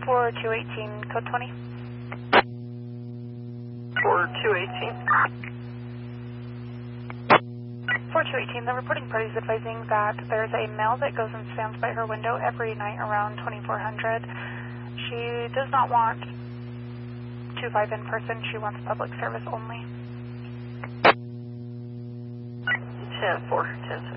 4218, code 20. 4218. 4218, the reporting party is advising that there's a male that goes and stands by her window every night around 2400. She does not want 25 in person, she wants public service only. 10-4, 10-7.